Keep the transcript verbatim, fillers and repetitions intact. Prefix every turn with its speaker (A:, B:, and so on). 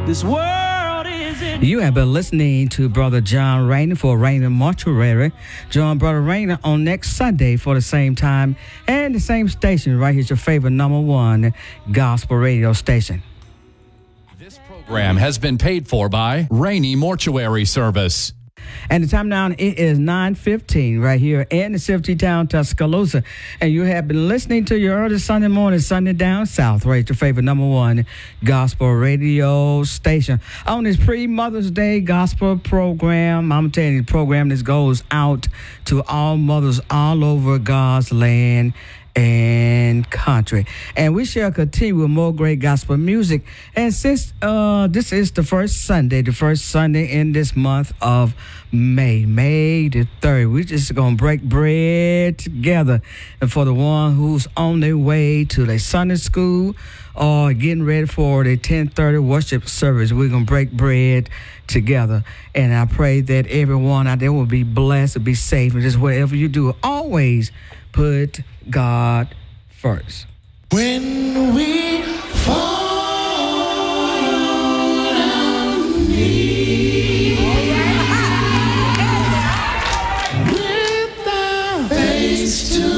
A: This world is in.
B: You have been listening to Brother John Rainer for Rainer Mortuary. Join Brother Rainer on next Sunday for the same time and the same station. Right here's your favorite number one gospel radio station.
C: This program has been paid for by Rainey Mortuary Service.
B: And the time now, it is nine fifteen right here in the Safety Town, Tuscaloosa. And you have been listening to your early Sunday morning, Sunday Down South, right? Your favorite number one gospel radio station. On this pre-Mother's Day gospel program, I'm telling you, the program this goes out to all mothers all over God's land and country. And we shall continue with more great gospel music. And since uh, this is the first Sunday, the first Sunday in this month of May, May the third, we're just going to break bread together. And for the one who's on their way to their Sunday school or getting ready for the ten thirty worship service, we're going to break bread together. And I pray that everyone out there will be blessed and be safe. And just whatever you do, always put God first.
D: When we fall on our knees with our face to